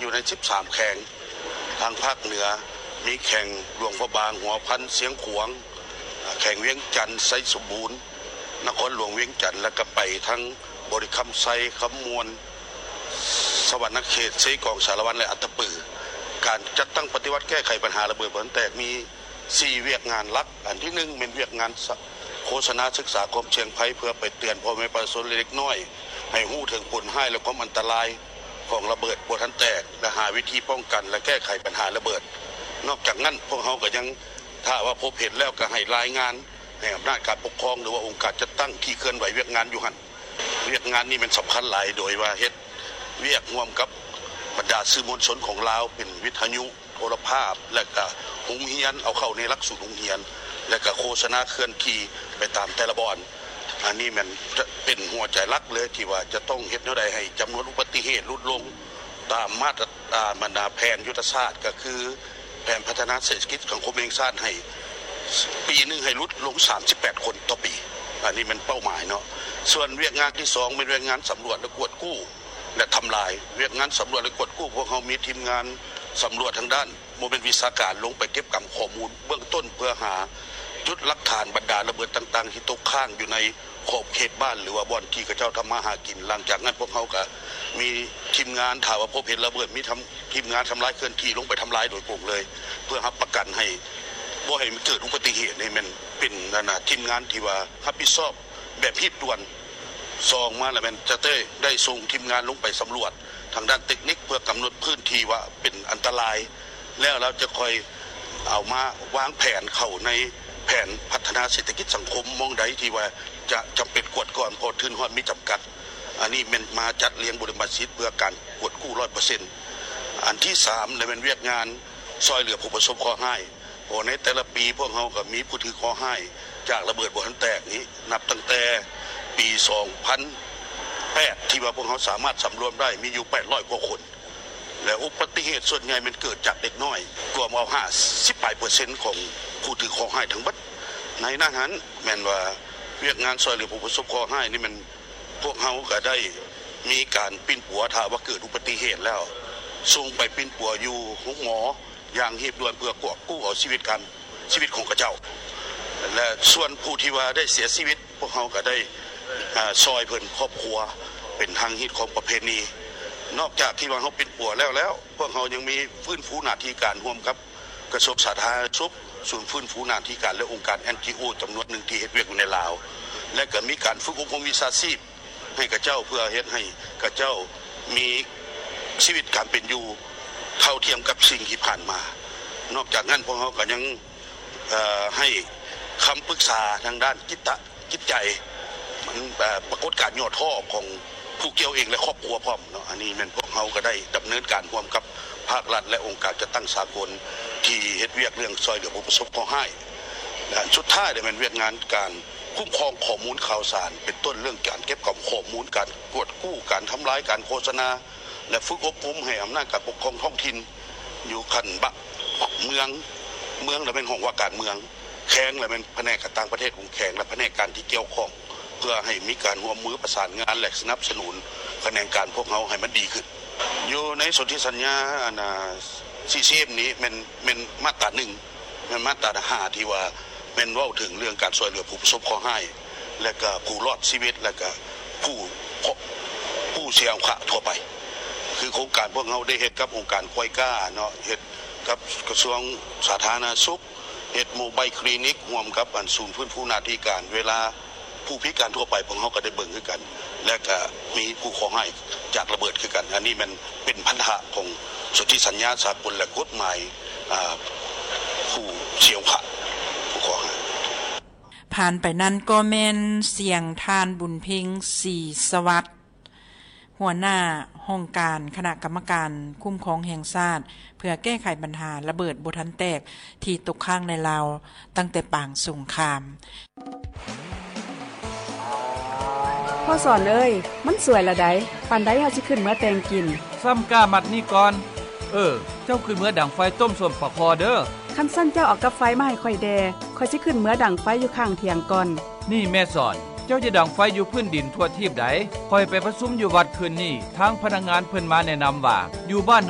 อยู่ใน13แข่งทางภาคเหนือมีแข่งหลวงพระบางหัวพันเสียงขวงแข่งเวียงจันทร์ไซสมบูรณ์นครหลวงเวียงจันทร์แล้วก็ไปทั้งบริคำไซคำมวลสวรรณเขตเซกองสารวัตรและอัตตปือการจัดตั้งปฏิวัติแก้ไขปัญหาระเบิดบ่อนแตกมี4เวียกงานหลักอันที่1เป็นเวียกงานโฆษณาศึกษากรมเชียงไพเพื่อไปเตือนพ่อแม่ประชาชนเล็กน้อยให้ฮู้ถึงผลให้และความอันตรายของระเบิดบ่ทันแตกและหาวิธีป้องกันและแก้ไขปัญหาระเบิดนอกจากนั้นพวกเขาก็ยังถ้าว่าพบเห็นแล้วก็ให้รายงานให้อำนาจการปกครองหรือว่าองค์การจัดตั้งที่เคลื่อนไหวเวียกงานอยู่หั่นเวียกงานนี้มันสำคัญหลายโดยว่าเฮ็ดเวียกร่วมกับบรรดาสื่อมวลชนของลาวเป็นวิทยุโทรภาพและก็โรงเรียนเอาเข้าในหลักสูตรโรงเรียนและก็โฆษณาเคลื่อนที่ไปตามแต่ละบ่อนอันนี้มันเป็นหัวใจหลักเลยที่ว่าจะต้องเฮ็ดแนวใดให้จำนวนอุบัติเหตุลดลงตามมาตรบรรดาแผนยุทธศาสตร์ก็คือแผนพัฒนาเศรษฐกิจของกรมแห่งชาติให้ปีนึงให้ลดลง38คนต่อปีอันนี้มันเป้าหมายเนาะส่วนเวียกงานที่2เป็นเวียกงานสำรวจและกวดกู้และทำลายเวียกงานสำรวจและกวดกู้พวกเขามีทีมงานสำรวจทางด้านโมเมนต์วิชาการลงไปเก็บข้อมูลเบื้องต้นเพื่อหาจุดหลักฐานบรรดาระเบิดต่างๆที่ตกค้างอยู่ในขอบเขตบ้านหรือว่าบ่อนที่เขาเจ้าทำมาหากินหลังจากนั้นพวกเขาก็มีทีมงานถ้าว่าพบเห็นระเบิดมีทีมงานทำลายเคลื่อนที่ลงไปทำลายโดยตรงเลยเพื่อรับประกันให้บ่ให้มันเกิดอุบัติเหตุให้มันเป็นทีมงานที่ว่ารับผิดชอบแบบรีบด่วน2มาแล้วมันจะได้ส่งทีมงานลงไปสำรวจทางด้านเทคนิคเพื่อกำหนดพื้นที่ว่าเป็นอันตรายแล้วเราจะคอยเอามาวางแผนเข้าในแผนพัฒนาเศรษฐกิจสังคมมองใดที่ว่าจะจำเป็นกวดก่อนพอทุนฮอดมีจำกัดอันนี้มันมาจัดเลี้ยงบริมาชิตเพื่อการกวดกู้ 100% อันที่3เลยเป็นเวียกงานซอยเหลือผู้ประสบข้อให้โอ้ในแต่ละปีพวกเขาก็มีผู้ถือข้อให้จากระเบิดบ่ทันแตกนี้นับตั้งแต่ปี2008ที่ว่าพวกเขาสามารถสำรวมได้มีอยู่800กว่าคนและอุบัติเหตุส่วนใหญ่มันเกิดจากเด็กน้อยรวมเอา50% ของผู้ถือข้อให้ทั้งหมดในนั้นแม่นว่าเวียกงานซอยเหลือผู้ประสบข้อให้นี่มันพวกเขาก็ได้มีการปิ้นปัวถ้าว่าเกิดอุบัติเหตุแล้วส่งไปปิ้นปัวอยู่โรงหมออย่างรีบด่วนเพื่อกวดกู้เอาชีวิตของกระเจ้าและส่วนผู้ที่ว่าได้เสียชีวิตพวกเขาก็ได้ซอยเพิ่นครอบครัวเป็นทางฮิตของประเพณีนอกจากที่ว่าเขาปิ้นปัวแล้วพวกเขายังมีฟื้นฟูหน้าที่การร่วมกับกระทรวงสาธารณสุขศูนย์ฟื้นฟูหน้าที่การและองค์การ NGO จำนวนหนึ่งที่เฮ็ดเวียกอยู่ในลาวและก็มีการฝึกอบรมวิชาชีพให้กับเจ้าเพื่อเฮ็ดให้กับเจ้ามีชีวิตการเป็นอยู่เท่าเทียมกับสิ่งที่ผ่านมานอกจากนั้นพวกเขาก็ยังให้คำปรึกษาทางด้านจิตใจมันปรากฏการณ์ย่อท้อของผู้เกี่ยวเองและครอบครัวพร้อมเนาะอันนี้มันพวกเขาก็ได้ดำเนินการร่วมกับภาครัฐและองค์การจัดตั้งสากลที่เฮ็ดเวียกเรื่องซอยเหลือผู้ประสบข้อให้และสุดท้ายเนี่ยมันเวียกงานการคุ้มครองข้อมูลข่าวสารเป็นต้นเรื่องการเก็บข้อมูลการกวดกู้การทำลายการโฆษณาและฝึกอบรมให้อำนาจการปกครองท้องถิ่นอยู่ขั้นเมืองและเป็นของว่าการเมืองแข้งและเป็นแผนกต่างประเทศของแข้งและแผนกการที่เกี่ยวข้องเพื่อให้มีการร่วมมือประสานงานและสนับสนุนแผนกการพวกเขาให้มันดีขึ้นอยู่ในสนธิสัญญาCCM นี้มันมาตรา1มันมาตรา5ที่ว่าเป็นเว้าถึงเรื่องการช่วยเหลือผู้ประสบข้อให้และก็ผู้รอดชีวิตและก็ผู้เสียชีวิตทั่วไปคือโครงการพวกเราได้เฮ็ดกับองค์การควายก้าเนาะเฮ็ดกับกระทรวงสาธารณสุขเฮ็ดโมบายคลินิกร่วมกับศูนย์ฟื้นฟูหน้าที่การเวลาผู้พิการทั่วไปพวกเราก็ได้เบิ่งคือกันและก็มีผู้ขอให้จากระเบิดคือกันอันนี้มันเป็นพันธะของสนธิสัญญาสากลและกฎหมายผู้เสียชีวิตผู้ขอให้ผ่านไปนั้นก็แม่นเสียงทานบุญเพ็งศรีสวัสดิ์หัวหน้าห้องการคณะกรรมการคุ้มครองแห่งชาติเพื่อแก้ไขปัญหาระเบิดบ่ทันแตกที่ตกค้างในลาวตั้งแต่ปางสงครามพ่อสอนเอ้ยมันสวยละไดปานใดเฮาสิขึ้นเมื่อแต่งกินซ้ำก้ามัดนี่ก่อนเจ้าขึ้นเมื่อดังไฟต้มส้มปะคอเด้อคันสั้นเจ้าออกกับไฟมาให้ค่อยแดค่อยสิขึ้นเมื่อดังไฟอยู่ข้างเถียงก่อนนี่แม่สอนเจ้าจะดังไฟอยู่พื้นดินทั่วทีบใดค่อยไปประชุมอยู่วัดคืนนี้ทางพนักงานเพิ่นมาแนะนำว่าอยู่บ้าน